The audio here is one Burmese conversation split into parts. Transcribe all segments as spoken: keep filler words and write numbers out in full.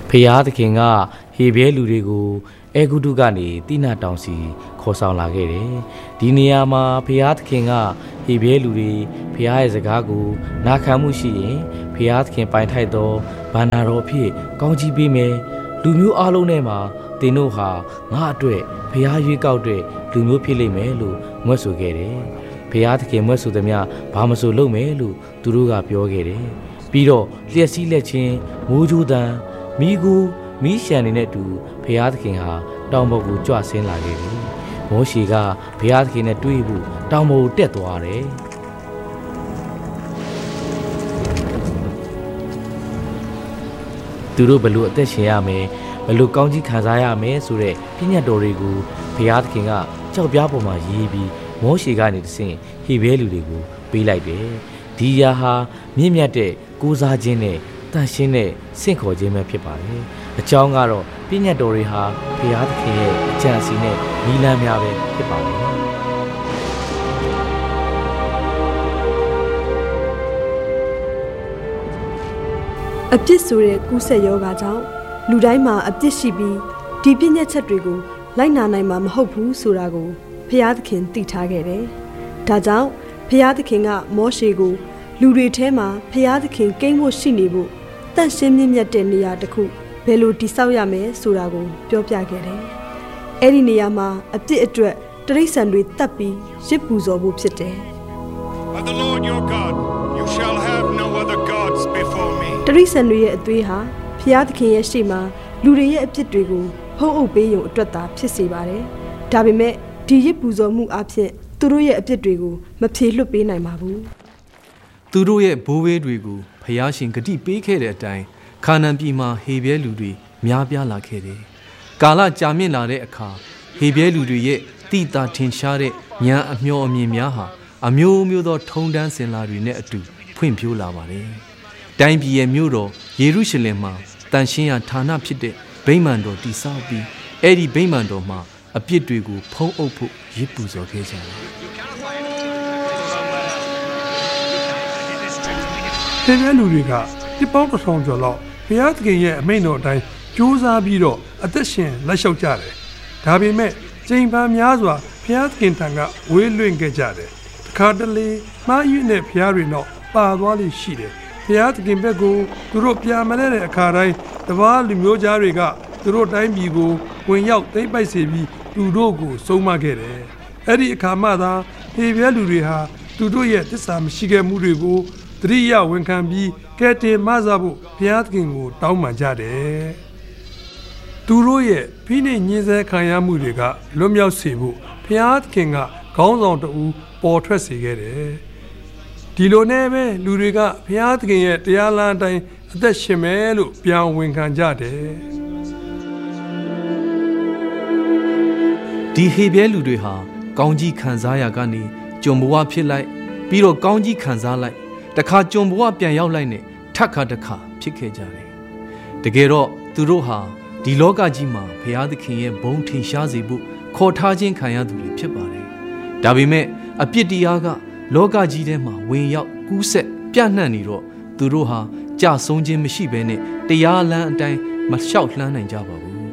ဖျားသခင်ကဟေဘဲလူတွေကိုအဲဂုတုကနေတိနာတောင်စီခေါ်ဆောင်လာခဲ့တယ်ဒီနေရာမှာဖျားသခင်ကဟေဘဲလူတွေဖျားရဲ့စကားကိုနာခံမှုရှိရင်ဖျားသခင်ပိုင်ထိုက်သောဘာနာတော်အဖြစ်ကောင်းချီးပေးမယ်လူမျိုးအလုံးထဲမှာသင်တို့ဟာငါအတွက်ဖျားရွေးကောက်တဲ့လူမျိုးဖြစ်လိမ့်မယ်လို့မွတ်ဆိုခဲ့တယ်ဖျားသခင်မွတ်ဆိုသည်များဘာမဆိုလုပ်မယ်လို့သူတို့ကပြောခဲ့တယ်ပြီးတော့လျှက်စီးလက်ချင်းမိုးကြိုးတန်မိကူမီးရှံနေတဲ့အတူဘုရားသခင်ဟာတောင်ပေါ်ကိုကြွဆင်းလာခဲ့တယ်။မောရှေကဘုရားသခင်နဲ့တွေ့ဖို့တောင်ပေါ်ကိုတက်သွားတယ်။သူတို့ဘလို့အသက်ရှင်ရမယ်ဘလို့ကောင်းကြီးခံစားရမယ်ဆိုတဲ့ပြည့်ညတ်တော်တွေကိုဘုရားသခင်ကကြောက်ပြားပေါ်မှာရေးပြီးမောရှေကနေတဆင့်ဟေဘဲလူတွေကိုပေးလိုက်တယ်။ဒီရာဟာမြင့်မြတ်တဲ့ကိုးစားခြင်းနဲ့တန်ရှင်းတဲ့စင့်ခေါ်ခြင်းပဲဖြစ်ပါတယ်။အကြောင်းကတော့ပြည့်ညတ်တော်တွေဟာဘုရားသခင်ရဲ့အကြံစီနဲ့နီလန်းများပဲဖြစ်ပါတယ်။အပြစ်ဆိုတဲ့ကူးစက်ယောဂါကြောင့်လူတိုင်းမှာအပြစ်ရှိပြီးဒီပြည့်ညတ်ချက်တွေကိုလိုက်နာနိုင်မှာမဟုတ်ဘူးဆိုတာကိုဘုရားသခင်သိထားခဲ့တယ်။ဒါကြောင့်ဘုရားသခင်ကမောရှေကိုလူတွေထဲမှာဘုရားသခင်ကိန်းဖို့ရှိနေဖို့တန့်ရှင်းမြင့်မြတ်တဲ့နေရာတစ်ခုဘယ်လိုတည်ဆောက်ရမယ်ဆိုတာကိုပြောပြခဲ့တယ်။အဲ့ဒီနေရာမှာအပြစ်အတွက်တရိစ္ဆာန်တွေတတ်ပြီးရစ်ပူဇော်ဖို့ဖြစ်တယ်။ But the Lord your God, you shall have no other gods before me. တရိစ္ဆာန်တွေရဲ့အသွေးဟာဘုရားသခင်ရဲ့ရှေ့မှာလူတွေရဲ့အပြစ်တွေကိုဖုံးအုပ်ပေးရုံအတွက်သာဖြစ်စေပါတယ်။ဒါပေမဲ့ဒီရစ်ပူဇော်မှုအဖြစ်သူတို့ရဲ့အပြစ်တွေကိုမဖြေလွတ်ပေးနိုင်ပါဘူး။သူတို့ရဲ့ဘိုးဘေးတွေကိုဖျားရှင်ဂတိပေးခဲ့တဲ့အတိုင်းခါနန်ပြည်မှာဟေဘဲလူတွေများပြားလာခဲ့တယ်။ကာလကြာမြင့်လာတဲ့အခါဟေဘဲလူတွေရဲ့တိတာထင်ရှားတဲ့ဉာဏ်အမျှော်အမြင်များဟာအမျိုးမျိုးသောထုံတန်းစင်လာတွေနဲ့အတူဖွင့်ဖြိုးလာပါတယ်။တိုင်းပြည်ရဲ့မြို့တော်ယေရုရှလင်မှာတန်ရှင်းရာဌာနဖြစ်တဲ့ဗိမာန်တော်တည်ဆောက်ပြီးအဲ့ဒီဗိမာန်တော်မှာအပြစ်တွေကိုဖုံးအုပ်ဖို့ရစ်ပူဇော်ခဲ့ကြတယ်။ဒီလိုလူတွေကဒီပေါင်းတစ်ထောင်ကျော်လောက်ဘုရားသခင်ရဲ့အမိန့်တော်အတိုင်းကြိုးစားပြီးတော့အသက်ရှင်လက်လျှောက်ကြတယ်။ဒါပေမဲ့ကျိန်ပန်းများစွာဘုရားသခင်ထံကဝေးလွင့်ခဲ့ကြတယ်။တစ်ခါတလေမှားယွင်းတဲ့ဘုရားတွေတော့ပါသွားလိမ့်ရှိတယ်။ဘုရားသခင်ဘက်ကိုသူတို့ပြန်မလဲတဲ့အခါတိုင်းတပါးလူမျိုးသားတွေကသူတို့တိုင်းပြည်ကိုဝင်ရောက်သိမ်းပိုက်စေပြီးသူတို့ကိုဆုံးမခဲ့တယ်။အဲ့ဒီအခါမှသာဟေဘဲလူတွေဟာသူတို့ရဲ့တစ္ဆာမရှိခဲ့မှုတွေကိုတရိယဝန်ခံပြီးကဲတင်မဆဖို့ဘုရားသခင်ကိုတောင်းပန်ကြတယ်။သူတို့ရဲ့ဖိနှိပ်ညှင်းဆဲခံရမှုတွေကလွတ်မြောက်စေဖို့ဘုရားသခင်ကခေါင်းဆောင်တဦးပေါ်ထွက်စေခဲ့တယ်။ဒီလိုနဲ့ပဲလူတွေကဘုရားသခင်ရဲ့တရားလမ်းအတိုင်းအသက်ရှင်မယ်လို့ပြန်ဝန်ခံကြတယ်။ဒီဟေဘဲလူတွေဟာကောင်းကြီးခံစားရကနေကြုံဘဝဖြစ်လိုက်ပြီးတော့ကောင်းကြီးခံစားလိုက်တခါကြုံဘဝပြန်ရောက်လိုက်နဲ့ထပ်ခါတခါဖြစ်ခဲ့ကြတယ်။တကယ်တော့သူတို့ဟာဒီလောကကြီးမှာဘုရားသခင်ရဲ့ဘုန်းထင်ရှားစေဖို့ခေါ်ထားခြင်းခံရသူတွေဖြစ်ပါတယ်။ဒါပေမဲ့အပြစ်တရားကလောကကြီးထဲမှာဝင်ရောက်ကူးဆက်ပြန့်နှံ့နေတော့သူတို့ဟာကြဆုံးခြင်းမရှိဘဲနဲ့တရားလမ်းအတိုင်းမလျှောက်လှမ်းနိုင်ကြပါဘူး။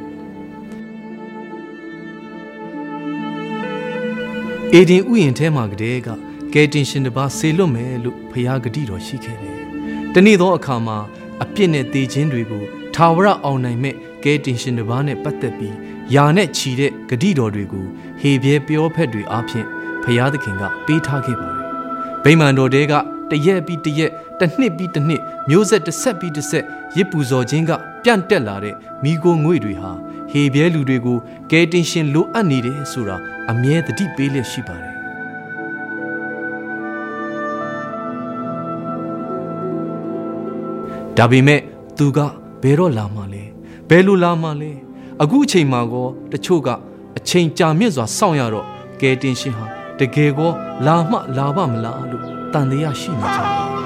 အေဒင်ဥယျာဉ်ထဲမှာကတည်းကကယ်တင်ရှင်တစ်ပါးဆေလွတ်မယ်လို့ဘုရားဂတိတော်ရှိခဲ့တယ်။တနေ့သောအခါမှာအပြစ်နဲ့သေခြင်းတွေကိုထာဝရအောင်နိုင်မဲ့ကယ်တင်ရှင်တစ်ပါးနဲ့ပတ်သက်ပြီးယာနဲ့ချီတဲ့ဂတိတော်တွေကိုဟေဘဲပြောဖက်တွေအားဖြင့်ဘုရားသခင်ကပေးထားခဲ့ပါတယ်။ဗိမာန်တော်တဲကတရက်ပြီးတရက်တစ်နှစ်ပြီးတစ်နှစ်မျိုးဆက်တစ်ဆက်ပြီးတစ်ဆက်ရစ်ပူဇော်ခြင်းကပြန့်တက်လာတဲ့မိโกငွေတွေဟာဟေဘဲလူတွေကိုကယ်တင်ရှင်လိုအပ်နေတယ်ဆိုတာအမြဲတတိပေးလျက်ရှိပါတယ်ဒါပေမဲ့သူကဘယ်တော့လာမှလဲဘယ်လိုလာမှလဲအခုအချိန်မှာကောတချို့ကအချိန်ကြာမြင့်စွာစောင့်ရတော့ကယ်တင်ရှင်ဟာတကယ်ကောလာမှလာပါမလားလို့တန်တရားရှိနေကြတယ်